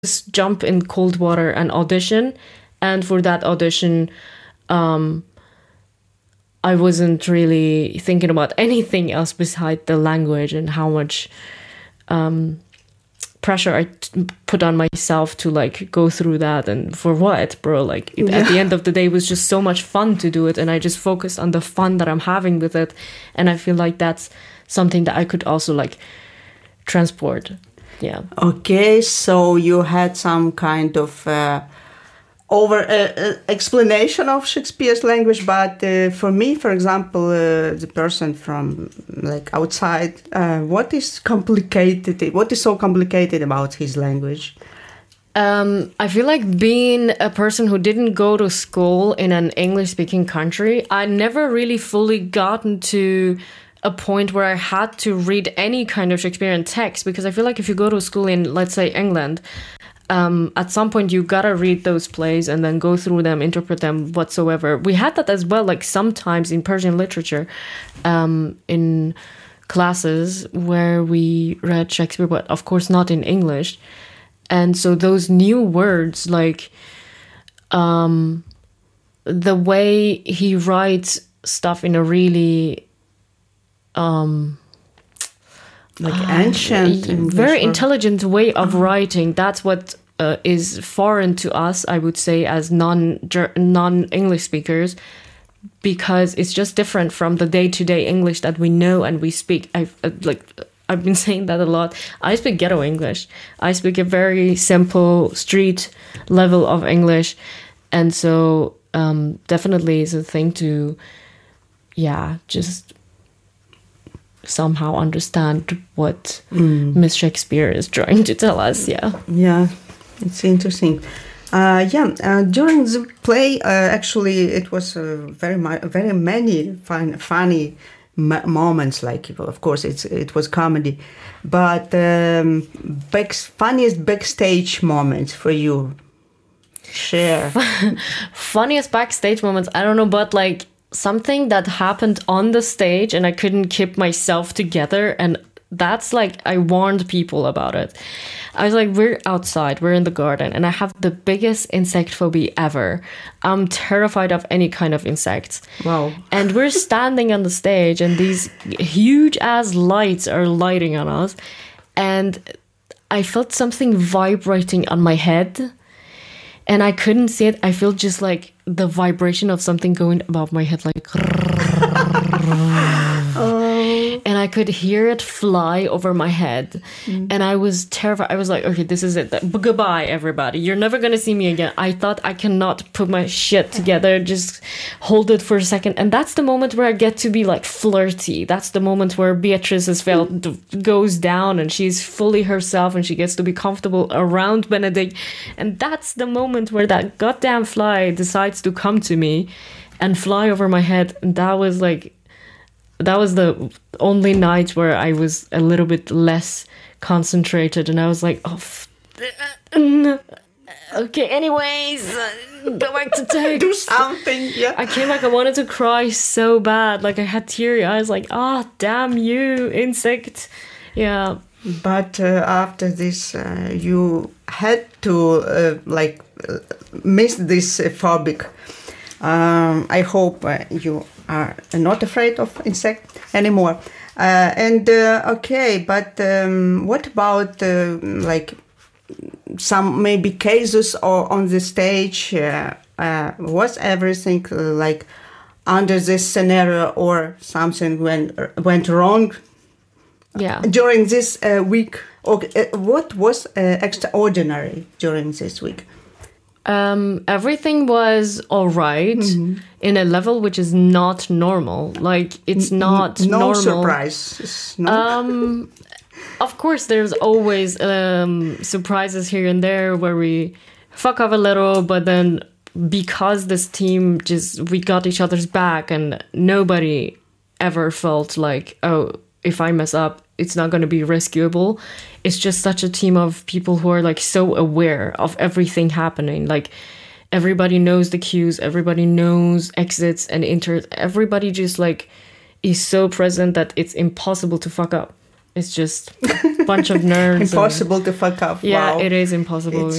just jump in cold water and audition. And for that audition, I wasn't really thinking about anything else beside the language and how much pressure I put on myself to like go through that. And for what, bro? Like at the end of the day, it was just so much fun to do it. And I just focused on the fun that I'm having with it. And I feel like that's something that I could also like transport. Yeah. Okay, so you had some kind of explanation of Shakespeare's language, but for me, for example, the person from like outside, what is complicated? What is so complicated about his language? I feel like being a person who didn't go to school in an English-speaking country, I never really fully gotten to a point where I had to read any kind of Shakespearean text, because I feel like if you go to school in, let's say, England, at some point you gotta read those plays and then go through them, interpret them whatsoever. We had that as well, like sometimes in Persian literature, in classes where we read Shakespeare, but of course not in English. And so those new words, like the way he writes stuff in a really like ancient, very intelligent way of writing. That's what is foreign to us, I would say, as non-English speakers, because it's just different from the day-to-day English that we know and we speak. I've been saying that a lot. I speak ghetto English. I speak a very simple street level of English, and so definitely it's a thing to, just somehow understand what Miss Shakespeare is trying to tell us. Yeah, it's interesting. During the play, actually, it was very many funny moments. Like, of course, it was comedy, but funniest backstage moments for you. Share. Funniest backstage moments. I don't know, but like something that happened on the stage and I couldn't keep myself together, and that's like, I warned people about it. I was like, we're outside, we're in the garden, and I have the biggest insect phobia ever. I'm terrified of any kind of insects. Wow. And we're standing on the stage and these huge ass lights are lighting on us, and I felt something vibrating on my head. And I couldn't see it. I feel just like the vibration of something going above my head, like. And I could hear it fly over my head. And I was terrified. I was like, okay, this is it. Goodbye, everybody. You're never going to see me again. I thought I cannot put my shit together. Just hold it for a second. And that's the moment where I get to be like flirty. That's the moment where Beatrice's veil goes down and she's fully herself and she gets to be comfortable around Benedict. And that's the moment where that goddamn fly decides to come to me and fly over my head. And that was the only night where I was a little bit less concentrated, and I was like, okay, anyways, go back to text. Do something, yeah. I came back, I wanted to cry so bad, like I had teary eyes, like, damn you, insect. Yeah. But after this, you had to miss this phobic. I hope you are not afraid of insects anymore. Okay, but what about some maybe cases or on the stage? Was everything like under this scenario, or something went wrong? Yeah. During this week, what was extraordinary during this week? Everything was all right in a level which is not normal. Like, it's not normal. No surprise. No. Of course, there's always surprises here and there where we fuck up a little, but then because this team we got each other's back, and nobody ever felt like, oh, if I mess up, it's not going to be rescuable. It's just such a team of people who are like so aware of everything happening. Like, everybody knows the cues, everybody knows exits and enters. Everybody just like is so present that it's impossible to fuck up. is just a bunch of nerds. Impossible to fuck up. Yeah, wow. it is impossible.